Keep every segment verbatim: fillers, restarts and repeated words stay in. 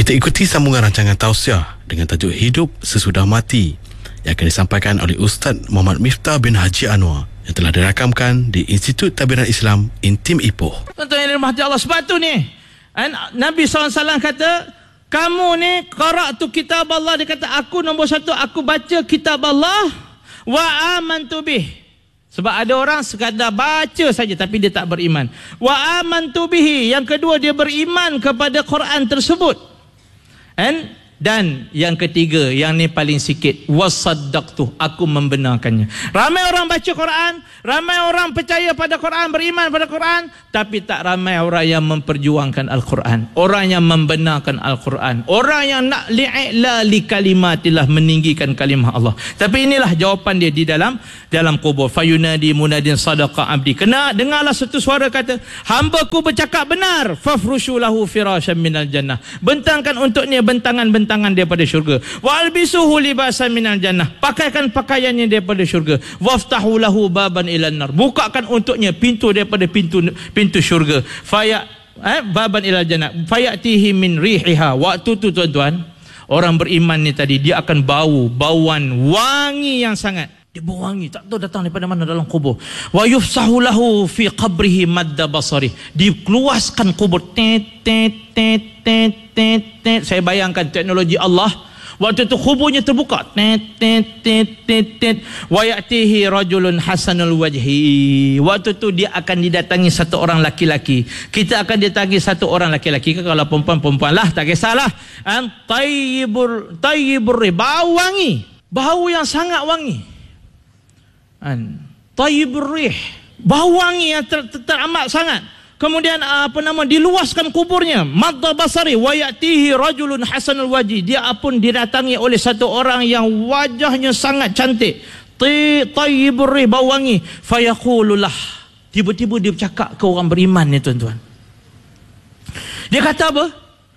Kita ikuti sambungan rancangan tausiah dengan tajuk Hidup Sesudah Mati yang akan disampaikan oleh Ustaz Muhammad Miftah bin Haji Anwar yang telah dirakamkan di Institut Tabiran Islam Intim Ipoh. Tuan-tuan yang dirahmati Allah, sebab tu ni Nabi sallallahu alaihi wasallam kata, kamu ni qara'tu kitab Allah, dia kata aku nombor satu, aku baca kitab Allah wa amantu bih. Sebab ada orang sekadar baca saja tapi dia tak beriman. Wa amantu bihi, yang kedua dia beriman kepada Quran tersebut. And, dan yang ketiga, yang ni paling sikit, wasaddaqtu, aku membenarkannya. Ramai orang baca Quran, ramai orang percaya pada Quran, beriman pada Quran, tapi tak ramai orang yang memperjuangkan Al-Quran, orang yang membenarkan Al-Quran, orang yang nak li'ila li kalimatillah, meninggikan kalimah Allah. Tapi inilah jawapan dia di dalam dalam kubur. Fayunadi munadin sadaqa abdi. Kena dengarlah satu suara kata, hamba-ku bercakap benar, fafrushu lahu firasyan minal jannah, bentangkan untuknya bentangan-bentangan daripada syurga. Wa albisuhu libasan minal jannah, pakaikan pakaiannya daripada syurga. Waftahu lahu baban ilan nar, bukakan untuknya pintu daripada pintu pintu syurga. Faya eh, baban ilal jannah fayatihi min rihiha. Waktu tu tuan-tuan, orang beriman ni tadi dia akan bau bauan wangi yang sangat. Dia bau wangi, tak tahu datang daripada mana dalam kubur. Wa yufsahu lahu fi qabrihi madda basari, dikeluaskan kubur. Tet tet tet tet tet tet. Saya bayangkan teknologi Allah. Waktu tu kuburnya terbuka. Tet tet tet tet tet. Wa ya'tihi rajulun hasanul wajhi. Waktu tu dia akan didatangi satu orang laki-laki. Kita akan didatangi satu orang laki-laki. Kalau perempuan-perempuan lah, tak kisahlah. An tayyibur tayyibur, bau wangi, bau yang sangat wangi. An tayyibur rih, bau wangi yang ter, ter, teramat sangat. Kemudian apa nama, diluaskan kuburnya. Madda basari wa ya'tihi rajulun hasanul wajhi, dia pun didatangi oleh satu orang yang wajahnya sangat cantik. Tayyibur rih, bau wangi. Fayaqululah, tiba-tiba dia bercakap ke orang beriman ni tuan-tuan. Dia kata apa?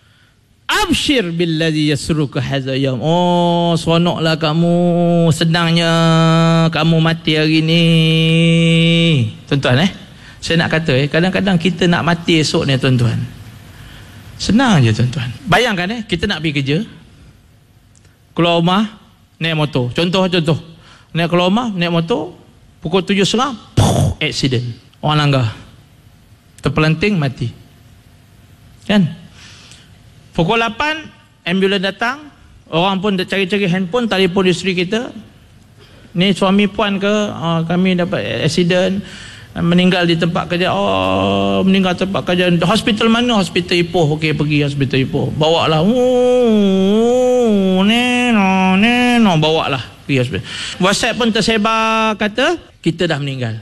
Abshir billadhi yasruka hadha yawm. Oh, seronoklah kamu, senangnya kamu mati hari ni. Tuan-tuan eh, saya nak kata eh, kadang-kadang kita nak mati esok ni tuan-tuan, senang je tuan-tuan. Bayangkan eh, kita nak pergi kerja, keluar rumah naik motor, contoh-contoh, naik keluar rumah naik motor, pukul tujuh setengah, accident, orang langgar, terpelanting, mati kan. Pukul lapan ambulans datang, orang pun cari-cari handphone, telefon isteri kita, ni suami puan ke, oh, kami dapat accident, meninggal di tempat kerja. Oh, meninggal tempat kerja. Hospital mana? Hospital Ipoh. Okey, pergi hospital Ipoh. Bawa lah. Oh, neno, neno, bawa lah pergi hospital. WhatsApp pun tersebar kata kita dah meninggal.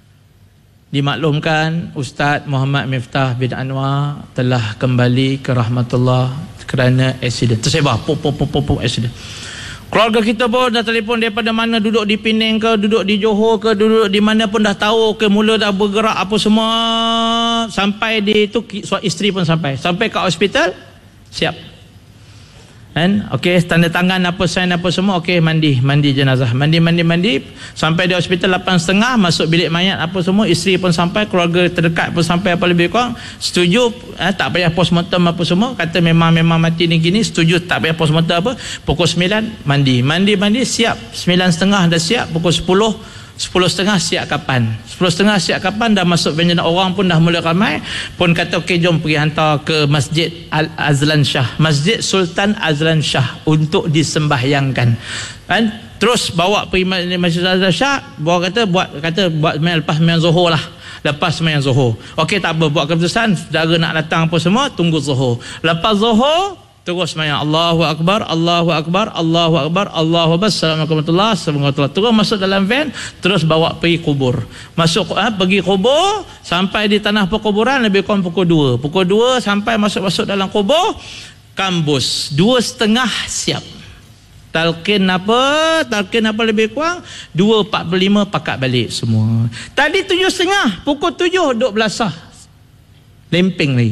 Dimaklumkan Ustaz Muhammad Miftah bin Anwar telah kembali ke rahmatullah kerana accident. Tersebar pop pop pop pop accident. Keluarga kita pun dah telefon daripada mana, duduk di Penang ke, duduk di Johor ke, duduk di mana pun dah tahu ke, mula dah bergerak apa semua. Sampai di itu isteri pun sampai. Sampai ke hospital, siap. Kan? Okey, tanda tangan apa, sign apa semua. Okey, mandi, mandi jenazah. Mandi, mandi, mandi. Sampai di hospital lapan setengah, masuk bilik mayat apa semua. Isteri pun sampai, keluarga terdekat pun sampai apa lebih kurang. Setuju, eh, tak payah postmortem apa semua. Kata memang memang mati ni gini. Setuju, tak payah postmortem apa. Pukul sembilan, mandi. Mandi, mandi, siap. Sembilan setengah dah siap. Pukul sepuluh, sepuluh setengah siap kapan? Sepuluh setengah siap kapan? Dah masuk benjana, orang pun dah mula ramai. Pun kata okey, jom pergi hantar ke Masjid Al-Azlan Shah, Masjid Sultan Azlan Shah untuk disembahyangkan. Kan? Terus bawa pergi Masjid Azlan Shah. Bawa kata buat kata buat lepas sembahyang Zuhur lah. Lepas sembahyang Zuhur. Okey, tak apa, buat keputusan. Saudara nak datang apa semua, tunggu Zuhur. Lepas Zuhur terus sembahyang Allahu Akbar, Allahu Akbar, Allahu Akbar, Allahu Akbar, Assalamualaikum warahmatullahi wabarakatuh. Terus masuk dalam van, terus bawa pergi kubur. Masuk eh, pergi kubur, sampai di tanah perkuburan lebih kurang pukul dua. Pukul dua sampai masuk-masuk dalam kubur, kambus dua setengah siap. Talqin apa? Talqin apa lebih kurang dua empat puluh lima pakat balik semua. Tadi tujuh setengah, pukul tujuh duk belasah. Lempeng lagi.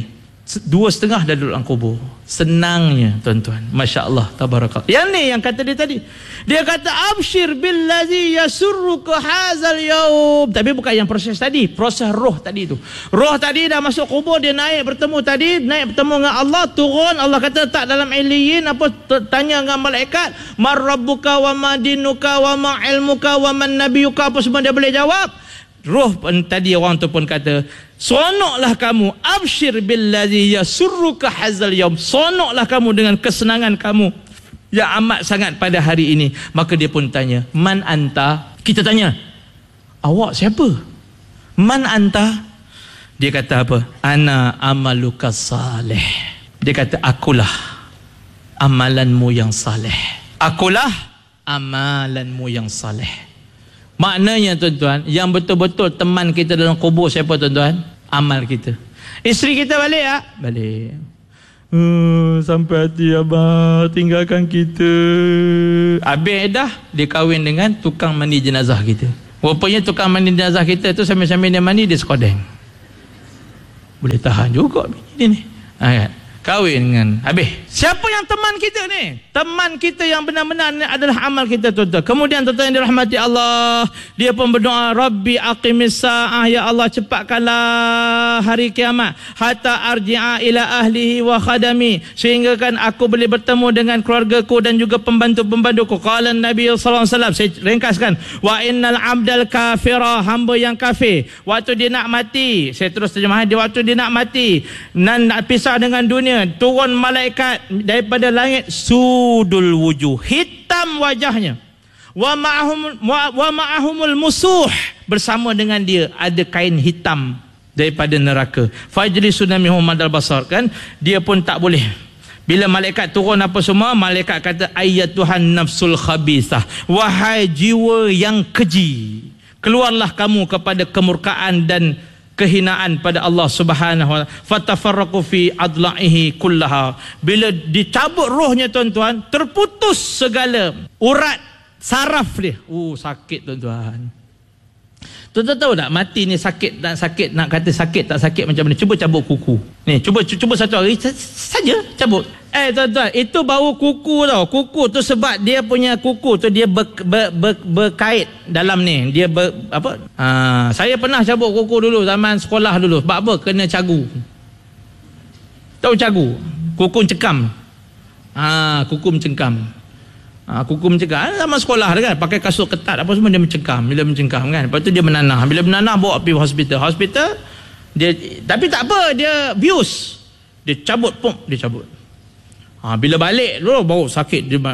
dua setengah dah duduk dalam kubur. Senangnya tuan-tuan, Masya Allah, tabarakallah. Yang ni yang kata dia tadi, dia kata abshir billazi yasurruka hazal yaum. Tapi bukan yang proses tadi, proses roh tadi tu. Roh tadi dah masuk kubur, dia naik bertemu tadi, naik bertemu dengan Allah, turun. Allah kata tak dalam iliyin, apa, tanya dengan malaikat, mar rabbuka wa ma dinuka wa ma ilmuka wa man nabiyuka, apa semua dia boleh jawab. Roh pun tadi orang tu pun kata, sonoklah kamu, abshir billazi yasurruka hazal yaum, sonoklah kamu dengan kesenangan kamu yang amat sangat pada hari ini. Maka dia pun tanya, man anta? Kita tanya, awak siapa? Man anta? Dia kata apa? Ana amaluka salih. Dia kata, akulah amalanmu yang saleh. Akulah amalanmu yang saleh. Maknanya tuan-tuan, yang betul-betul teman kita dalam kubur siapa tuan-tuan? Amal kita. Isteri kita balik tak? Balik. Uh, sampai hati abang, tinggalkan kita. Habis dah, dia kahwin dengan tukang mandi jenazah kita. Rupanya tukang mandi jenazah kita tu sambil-sambil dia mandi, dia sekodeng. Boleh tahan juga bini dia ni. Ha, kan? Kahwin dengan, habis. Siapa yang teman kita ni? Teman kita yang benar-benar ni adalah amal kita tuan-tuan. Kemudian tuan-tuan yang dirahmati Allah, dia pun berdoa, Rabbi aqimis sa'ah, ya Allah cepatkanlah hari kiamat, hatta arji'a ila ahlihi wa khadami, sehingga kan aku boleh bertemu dengan keluargaku dan juga pembantu-pembantuku. Qala Nabi sallallahu alaihi wasallam, saya ringkaskan, wa innal abdal kafira, hamba yang kafir, waktu dia nak mati, saya terus terjemah, dia waktu dia nak mati dan nak pisah dengan dunia, turun malaikat daripada langit, sudul wujuh, hitam wajahnya, wa ma'ahum wa, wa ma'ahumul musuh, bersama dengan dia ada kain hitam daripada neraka. Fajlisuna minhum madal basar, kan dia pun tak boleh. Bila malaikat turun apa semua, malaikat kata, ayyatuhan nafsul khabithah, wahai jiwa yang keji, keluarlah kamu kepada kemurkaan dan kehinaan pada Allah Subhanahu wa taala. Fatafarraqu fi adla'ihi kullaha. Bila dicabut rohnya tuan-tuan, terputus segala urat saraf dia. Oh, sakit tuan-tuan. Tuan-tuan tahu tak, mati ni sakit tak sakit, nak kata sakit tak sakit macam mana? Cuba cabut kuku. Ni, cuba cuba satu hari saja cabut. Eh tuan-tuan, itu bau kuku tau. Kuku tu sebab dia punya kuku tu dia ber, ber, ber, berkait dalam ni. Dia ber, apa? Ha, saya pernah cabut kuku dulu zaman sekolah dulu. Sebab apa? Kena cagu. Tahu cagu? Kuku mencekam. Ha, kuku mencengkam. Ha, kuku mencengkam. Zaman sekolah kan, pakai kasut ketat apa semua, dia mencengkam. Bila mencengkam kan, lepas tu dia menanah. Bila menanah bawa pergi hospital. Hospital dia, tapi tak apa, dia bius. Dia cabut, pum, dia cabut. Ha, bila balik dulu bau sakit, dia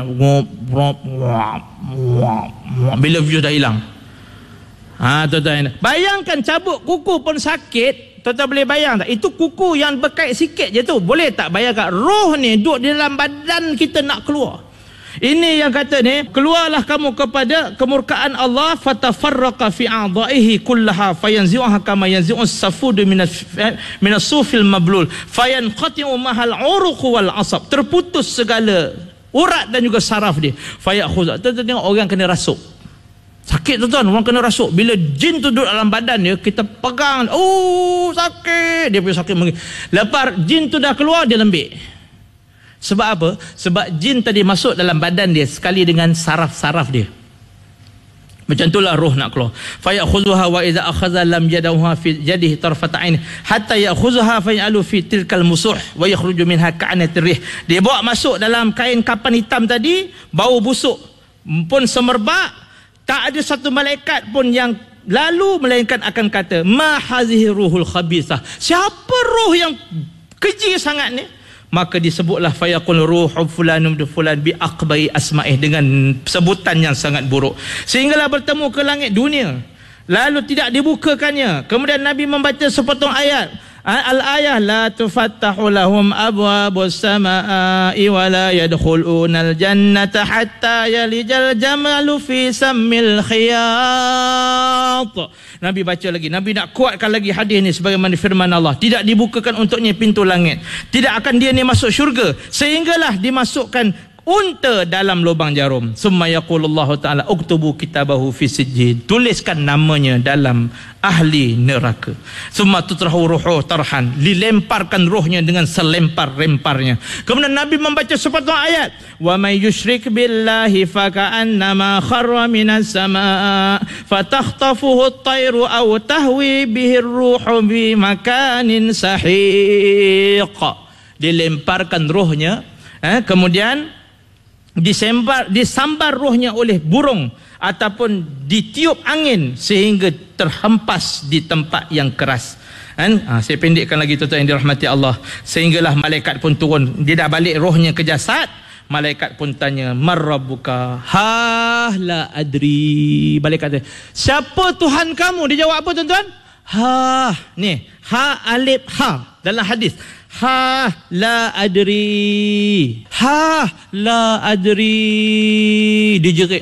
bila view dah hilang. Ha, tuan-tuan, bayangkan cabut kuku pun sakit. Tuan-tuan boleh bayang tak? Itu kuku yang berkait sikit je tu. Boleh tak bayangkan roh ni duduk di dalam badan kita nak keluar. Ini yang kata ni, keluarlah kamu kepada kemurkaan Allah, fatafarraqa fi a'dha'ihi kullaha fayanzi'uha kama yanzi'us safudu minas minas sufil mablul fayanqati'u mahal uruq wal asab. Terputus segala urat dan juga saraf dia. Fayakhuz. Tuan-tuan tengok orang kena rasuk. Sakit tuan-tuan, orang kena rasuk. Bila jin tu duduk dalam badan dia, kita pegang, oh sakit, dia punya sakit. Lepas jin tu dah keluar, dia lembik. Sebab apa? Sebab jin tadi masuk dalam badan dia sekali dengan saraf-saraf dia. Macam itulah roh nak keluar. Fa ya'khuzuha wa idza akhadha lam yadahu fi yadihi tarfata ain hatta ya'khuzuha fa ya'alu fi tilkal musuh wa yakhruju minha ka'anatir rih. Dia bawa masuk dalam kain kapan hitam tadi, bau busuk pun semerbak, tak ada satu malaikat pun yang lalu melainkan akan kata, ma hazihi ruhul khabithah. Siapa roh yang keji sangat ni? Maka disebutlah fayaqul ruhu fulanum bi fulan bi aqbai asma'ih, dengan sebutan yang sangat buruk, sehinggalah bertemu ke langit dunia lalu tidak dibukakannya. Kemudian Nabi membaca sepotong ayat, al-ayah la tufattahu lahum abwabus samaa'i wa la yadkhulunal jannata hatta yalijal jamalu fi sammil khiyat. Nabi baca lagi, Nabi nak kuatkan lagi hadis ni sebagaimana firman Allah, tidak dibukakan untuknya pintu langit, tidak akan dia ni masuk syurga sehinggalah dimasukkan unta dalam lubang jarum. Summa yaqulullahu ta'ala uktubu kitabahu fi sijjin, tuliskan namanya dalam ahli neraka. Summa tutrahu ruhu tarhan, dilemparkan rohnya dengan selempar-lemparnya. Kemudian Nabi membaca sepatah ayat, wa may yusyrik billahi faka'annama kharra minas sama' fatakhtafuhu at-tayru aw tahwi bihi ar-ruhu bi makanin sahiq. Dilemparkan rohnya, eh, kemudian disembar, disambar rohnya oleh burung ataupun ditiup angin sehingga terhempas di tempat yang keras. Kan? Ha, saya pendekkan lagi tuan-tuan yang dirahmati Allah. Sehinggalah malaikat pun turun. Dia dah balik rohnya ke jasad. Malaikat pun tanya, marrabbuka? Ha la adri. Malaikat tanya, siapa Tuhan kamu? Dia jawab apa tuan-tuan? Ha, ni ha alif ha dalam hadis. Ha la adri. Ha la adri. Dijerit,